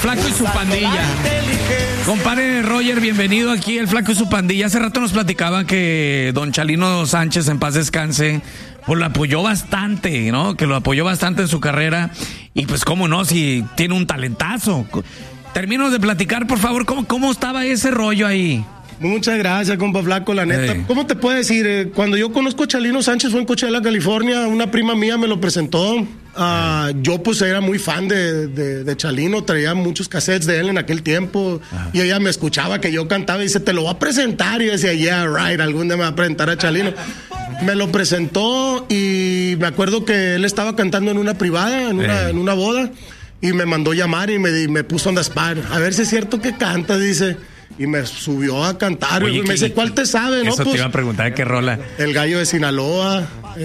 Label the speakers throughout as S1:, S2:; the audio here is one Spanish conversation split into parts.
S1: Flaco y su pandilla. Compadre Roger, bienvenido aquí, el Flaco y su pandilla. Hace rato nos platicaban que don Chalino Sánchez, en paz descanse, pues lo apoyó bastante, ¿no? Que lo apoyó bastante en su carrera. Y pues, cómo no, si tiene un talentazo. Termino de platicar, por favor, ¿cómo estaba ese rollo ahí?
S2: Muchas gracias, compa Flaco, la neta.
S1: Hey.
S2: ¿Cómo te puedo decir? Cuando yo conozco a Chalino Sánchez fue en Coachella, California, una prima mía me lo presentó. Yo pues era muy fan de Chalino, traía muchos cassettes de él en aquel tiempo. Y ella me escuchaba que yo cantaba y dice, te lo voy a presentar. Y yo decía, yeah, right, algún día me va a presentar a Chalino. Me lo presentó y me acuerdo que él estaba cantando en una privada, en una boda. Y me mandó llamar y me puso on the spot. A ver si es cierto que canta, dice. Y me subió a cantar. Oye, y me dice, ¿cuál te sabe?
S1: Eso
S2: ¿no?
S1: te iba a preguntar, ¿qué rola?
S2: El Gallo de Sinaloa,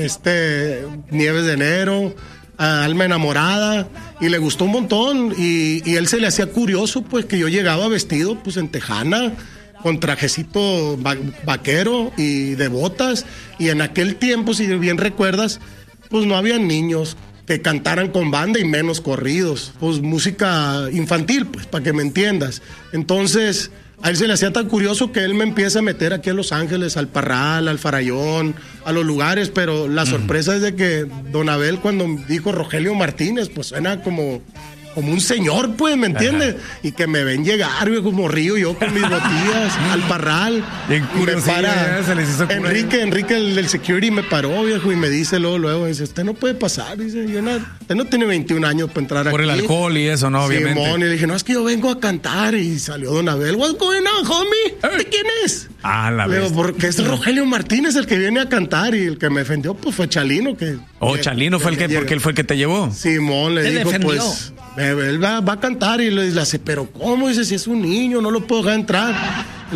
S2: Nieves de Enero, Alma Enamorada. Y le gustó un montón. Y él se le hacía curioso, pues, que yo llegaba vestido, pues, en tejana, con trajecito vaquero y de botas. Y en aquel tiempo, si bien recuerdas, pues no había niños que cantaran con banda y menos corridos, pues música infantil, pues, para que me entiendas. Entonces, a él se le hacía tan curioso que él me empieza a meter aquí a Los Ángeles, al Parral, al Farallón, a los lugares, pero la sorpresa es de que Don Abel, cuando dijo Rogelio Martínez, pues suena como un señor, pues, ¿me entiendes? Ajá. Y que me ven llegar, viejo morrillo, yo con mis botillas, al Parral. Y me para Enrique, el del security, me paró, viejo, y me dice luego, dice, usted no puede pasar, dice, usted no tiene 21 años para entrar aquí.
S1: Por el alcohol y eso, ¿no? Obviamente.
S2: Simón, y le dije, no, es que yo vengo a cantar, y salió Don Abel, what's going on, homie? ¿De quién es?
S1: La
S2: vez. Porque es Rogelio Martínez el que viene a cantar, y el que me defendió, pues, fue Chalino, que...
S1: Chalino fue porque él fue el que te llevó.
S2: Simón, le dijo,
S3: defendió?
S2: Pues... Él va a cantar y le dice, pero ¿cómo? Dice, si es un niño, no lo puedo dejar entrar.